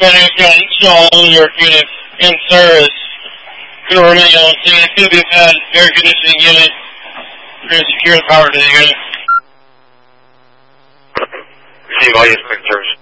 all your units in service to remain on scene. It's going to be a air conditioning unit. We're going to secure the power to the unit. Receive all units, service.